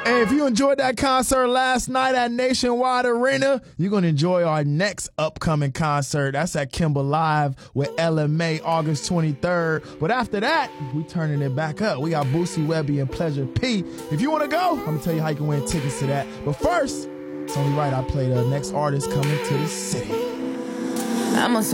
Hey, if you enjoyed that concert last night at Nationwide Arena, you're going to enjoy our next upcoming concert. That's at Kimber Live with LMA August 23rd. But after that, we turning it back up. We got Boosie Webby and Pleasure P. If you want to go, I'm going to tell you how you can win tickets to that. But first, it's only right I play the next artist coming to the city. I'm on